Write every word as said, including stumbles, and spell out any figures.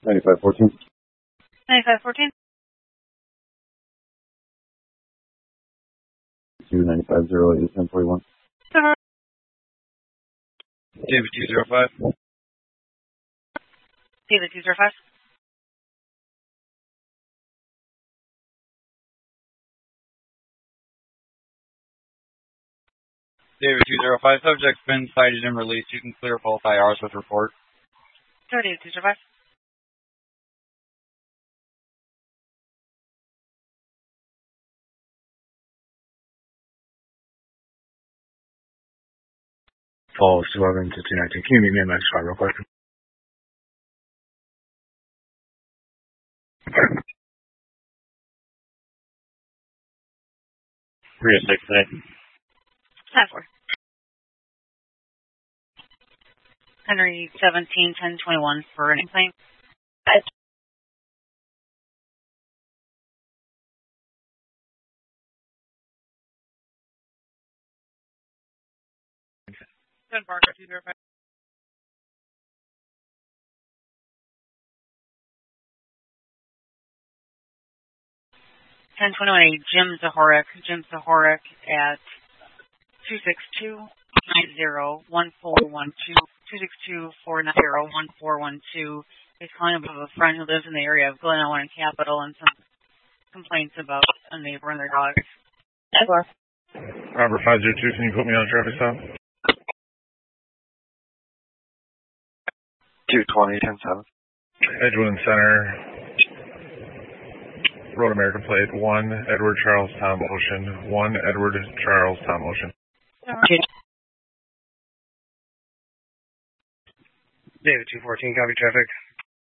ninety-five fourteen. ninety-five fourteen. two ninety-five zero eight ten forty-one. David two zero five. David two zero five. David two zero five. Subject's been cited and released. You can clear both I Rs with report. Sir, David two zero five. Falls eleven to two nineteen. Can you meet me in my spot real quick? Three oh six eight. Nine four. Henry seventeen ten twenty one for an complaint. ten Parker two zero five. ten twenty-one, Jim Zahorek. Jim Zahorek at two six two nine zero one four one two. two six two four nine zero one four one two. He's calling about a friend who lives in the area of Glenallen and Capitol and some complaints about a neighbor and their dogs. Robert five zero two, can you put me on a traffic stop? two twenty ten seven. Edgewood Center. Road American plate, one Edward Charles Tom Ocean, one Edward Charles Tom Ocean. David two fourteen, copy traffic.